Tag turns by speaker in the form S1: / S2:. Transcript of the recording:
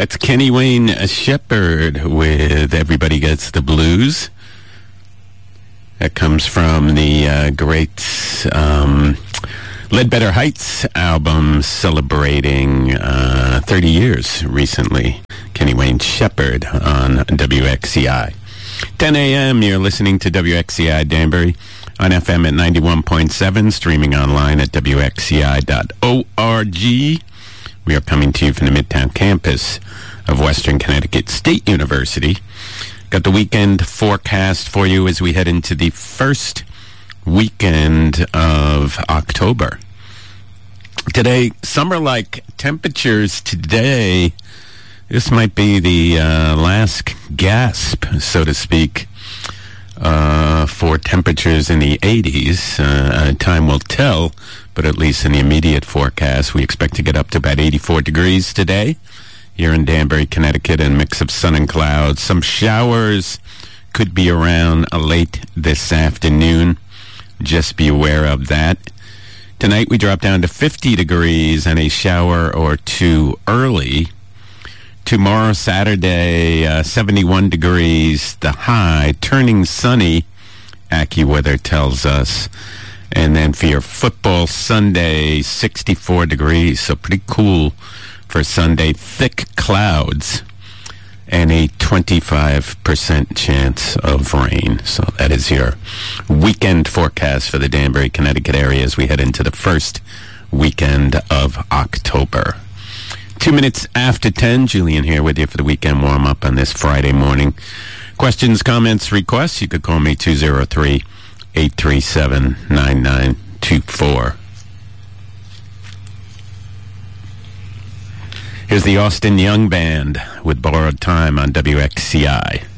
S1: That's Kenny Wayne Shepherd with Everybody Gets the Blues. That comes from the great Ledbetter Heights album celebrating 30 years recently. Kenny Wayne Shepherd on WXCI. 10 a.m., you're listening to WXCI Danbury on FM at 91.7, streaming online at WXCI.org. We are coming to you from the Midtown campus of Western Connecticut State University. Got the weekend forecast for you as we head into the first weekend of October. Today, summer-like temperatures today. This might be the last gasp, so to speak, for temperatures in the 80s. Time will tell, but at least in the immediate forecast, we expect to get up to about 84 degrees today here in Danbury, Connecticut, and a mix of sun and clouds. Some showers could be around late this afternoon. Just be aware of that. Tonight we drop down to 50 degrees and a shower or two early. Tomorrow, Saturday, 71 degrees, the high, turning sunny, AccuWeather tells us. And then for your football Sunday, 64 degrees, so pretty cool for Sunday. Thick clouds and a 25% chance of rain. So that is your weekend forecast for the Danbury, Connecticut area as we head into the first weekend of October. 2 minutes after 10, Julian here with you for the weekend warm-up on this Friday morning. Questions, comments, requests, you could call me 203-837-9924. Here's the Austin Young Band with Borrowed Time on WXCI.